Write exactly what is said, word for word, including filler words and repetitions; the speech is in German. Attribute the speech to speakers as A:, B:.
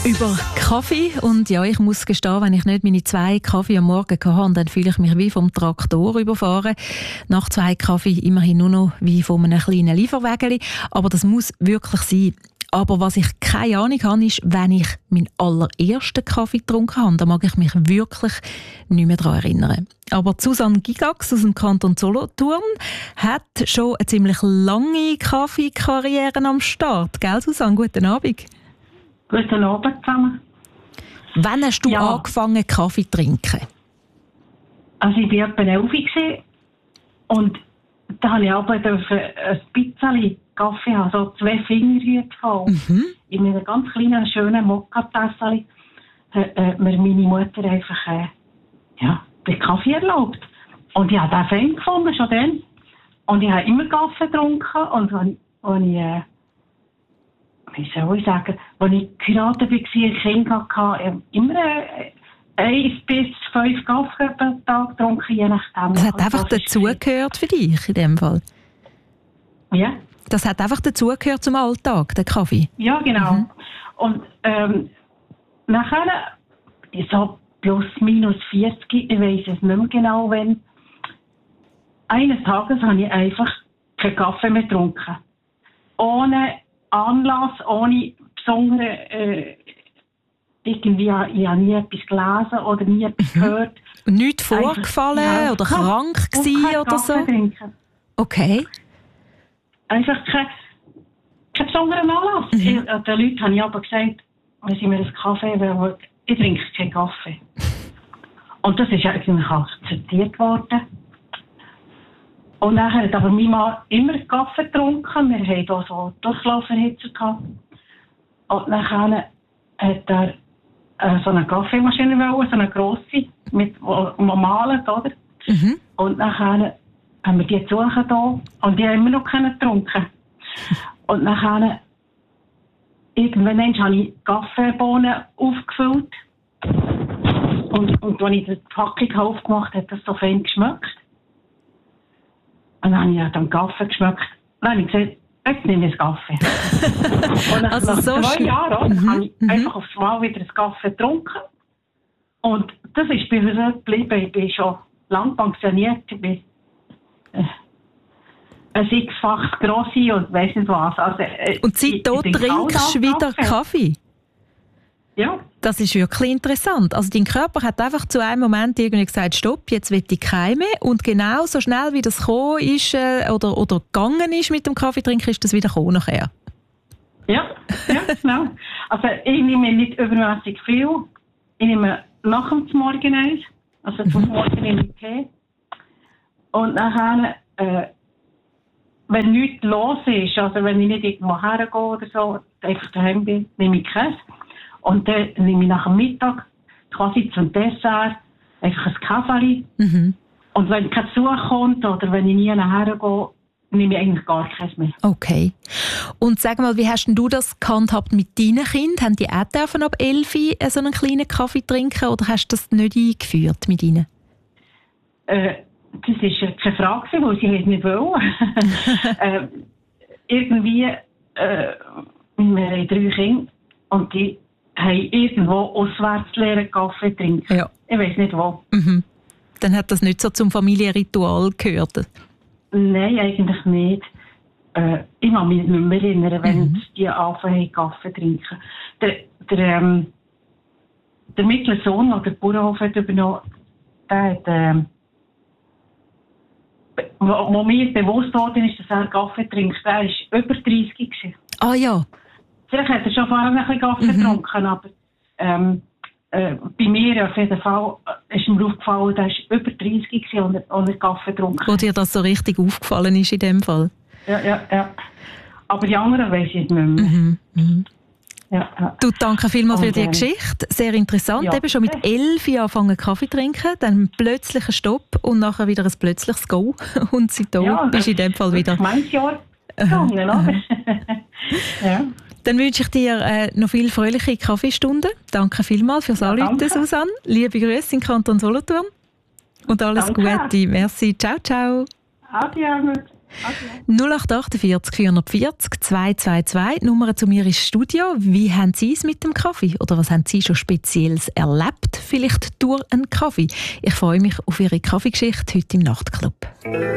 A: Über Kaffee. Und ja, ich muss gestehen, wenn ich nicht meine zwei Kaffee am Morgen hatte, dann fühle ich mich wie vom Traktor überfahren. Nach zwei Kaffee immerhin nur noch wie von einem kleinen Lieferwägeli. Aber das muss wirklich sein. Aber was ich keine Ahnung habe, ist, wenn ich meinen allerersten Kaffee getrunken habe, da mag ich mich wirklich nicht mehr daran erinnern. Aber Susanne Gigax aus dem Kanton Solothurn hat schon eine ziemlich lange Kaffeekarriere am Start. Gell, Susanne? Guten Abend.
B: Guten Abend zusammen.
A: Wann hast du
B: ja.
A: angefangen, Kaffee zu trinken?
B: Also ich war etwa elf und da habe ich aber ein bisschen Kaffee haben, so zwei Finger voll. Mhm. In einem ganz kleinen, schönen Mokka-Tasse hat äh, mir meine Mutter einfach äh, ja, den Kaffee erlaubt. Und ich habe den fein gefunden, schon dann. Und ich habe immer Kaffee getrunken. Und als ich, äh, wie soll ich sagen, als ich geheiratet war, ein Kind hatte, äh, immer äh, eins bis fünf Kaffee pro Tag getrunken, je nachdem.
A: Das hat einfach dazugehört für dich in dem Fall?
B: Ja.
A: Das hat einfach dazugehört zum Alltag, der Kaffee?
B: Ja, genau.
A: Mhm.
B: Und ähm, nachher, so plus minus vierzig, ich weiss es nicht mehr genau, wenn, eines Tages habe ich einfach keinen Kaffee mehr getrunken. Ohne Anlass, ohne besondere, äh, irgendwie, ich habe nie etwas gelesen oder nie etwas
A: mhm.
B: gehört.
A: Und nichts vorgefallen einfach, ja, oder krank gewesen oder so?
B: Trinken.
A: Okay.
B: Einfach kein, kein besonderer Anlass. Mhm. Ich, den Leuten habe ich aber gesagt, wenn sie mir einen Kaffee wollen, ich trinke keinen Kaffee. Und das ist eigentlich akzeptiert worden. Und nachher hat aber mein Mann immer Kaffee getrunken. Wir hatten auch so Durchlauferhitzer gehabt. Und nachher hat er äh, so eine Kaffeemaschine wollen, so eine grosse, mit, wo man malt, oder? Mhm. Und nachher haben wir die gesucht hier und die haben immer noch keine getrunken. Und nachher, irgendwann habe ich Kaffeebohnen aufgefüllt. Und, und als ich die Packung aufgemacht habe, hat das so fein geschmeckt. Und dann habe ich dann Kaffee geschmeckt. Dann habe ich gesagt, jetzt nehme ich einen Kaffee. Und nach,
A: also
B: nach
A: so
B: zwei Jahren
A: mhm.
B: habe ich mhm. einfach aufs Mal wieder einen Kaffee getrunken. Und das ist bei mir geblieben. Ich bin schon lang pensioniert. Ich bin ein sechsfaches Grossi und weiss nicht was. Also, äh,
A: und seitdem trinkst du wieder Kaffee? Kaffee?
B: Ja.
A: Das ist wirklich interessant. Also dein Körper hat einfach zu einem Moment irgendwie gesagt, stopp, jetzt will ich keinen mehr. Und genau so schnell, wie das gekommen ist äh, oder, oder gegangen ist mit dem Kaffeetrinken, ist das wieder gekommen nachher.
B: Ja, ja, genau. Also ich nehme nicht übermäßig viel. Ich nehme nach dem Morgen eins. Also zum mhm. Morgen nehme ich Tee. Und nachher, äh, wenn nichts los ist, also wenn ich nicht irgendwo hergehe oder so, einfach daheim bin, nehme ich Käse. Und dann nehme ich nach dem Mittag quasi zum Dessert einfach ein Käferli. Mhm. Und wenn kein Besuch kommt oder wenn ich nie hergehe, nehme ich eigentlich gar keins mehr.
A: Okay. Und sag mal, wie hast denn du das gehandhabt mit deinen Kindern? Haben die auch dürfen ab elf so einen kleinen Kaffee trinken oder hast du das nicht eingeführt mit ihnen?
B: Äh, Das war keine Frage, weil sie es nicht wollen. äh, irgendwie, äh, wir haben drei Kinder und die haben irgendwo auswärts lernen Kaffee trinken. Ja. Ich weiss nicht wo.
A: Mhm. Dann hat das nicht so zum Familienritual gehört?
B: Nein, eigentlich nicht. Äh, ich kann mich nicht mehr erinnern, wenn mhm. die anfangen, Kaffee trinken. Der, der, ähm, der mittlere Sohn, der den Bauernhof hat übernommen, der hat... Ähm, Wo, wo mir bewusst worden ist, dass er Kaffee trinkt, der war über dreißig gewesen.
A: Ah ja.
B: Vielleicht hat er schon vorher ein bisschen Kaffee mhm. getrunken, aber ähm, äh, bei mir auf jeden Fall ist mir aufgefallen, der war über dreißig gewesen und er, und er Kaffee getrunken.
A: Wo dir das so richtig aufgefallen ist in dem Fall?
B: Ja, ja, ja. Aber die anderen weiss ich nicht mehr. Mhm. Mhm. Ja, ja.
A: Du, danke vielmals für die ähm, Geschichte. Sehr interessant.
B: Ja,
A: Eben schon mit elf Jahren angefangen Kaffee zu trinken, dann plötzlich ein Stopp und nachher wieder ein plötzliches Go. Und seitdem
B: ja,
A: bist du in dem Fall wieder...
B: Das ist mein Jahr gegangen, oder? Ja.
A: Dann wünsche ich dir äh, noch viele fröhliche Kaffeestunden. Danke vielmals fürs ja, Anrufen, Susanne. Liebe Grüße in Kanton Solothurn. Und alles
B: danke.
A: Gute. Merci. Ciao, ciao.
B: Adieu. Okay.
A: null acht vierundachtzig vierhundertvierzig zweihundertzweiundzwanzig, Nummer zu mir ins Studio. Wie haben Sie es mit dem Kaffee? Oder was haben Sie schon Spezielles erlebt? Vielleicht durch einen Kaffee. Ich freue mich auf Ihre Kaffeegeschichte heute im Nachtclub.